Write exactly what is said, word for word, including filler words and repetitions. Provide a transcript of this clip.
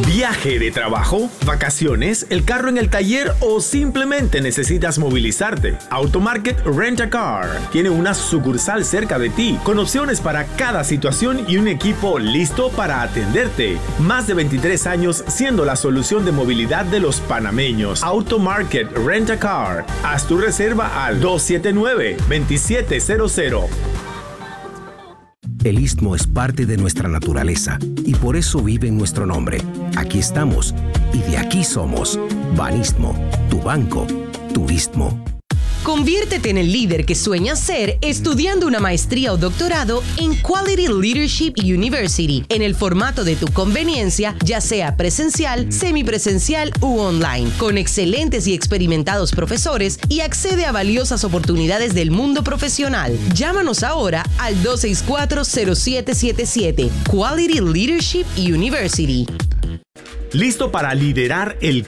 ¿Viaje de trabajo? ¿Vacaciones? ¿El carro en el taller o simplemente necesitas movilizarte? Automarket Rent a Car tiene una sucursal cerca de ti con opciones para cada situación y un equipo listo para atenderte. Más de veintitrés años siendo la solución de movilidad de los panameños. Automarket Rent a Car. Haz tu reserva al dos siete nueve, dos siete cero cero. El Istmo es parte de nuestra naturaleza y por eso vive en nuestro nombre. Aquí estamos y de aquí somos. Banistmo, tu banco, tu Istmo. Conviértete en el líder que sueñas ser estudiando una maestría o doctorado en Quality Leadership University en el formato de tu conveniencia, ya sea presencial, semipresencial u online, con excelentes y experimentados profesores y accede a valiosas oportunidades del mundo profesional. Llámanos ahora al dos seis cuatro, cero siete siete siete. Quality Leadership University. ¿Listo para liderar el